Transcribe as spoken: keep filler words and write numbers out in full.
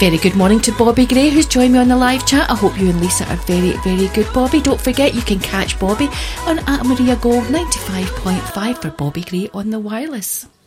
very good morning to Bobby Gray, who's joined me on the live chat. I hope you and Lisa are very, very good, Bobby. Don't forget, you can catch Bobby on at Maria Gold ninety-five point five for Bobby Gray on the wireless.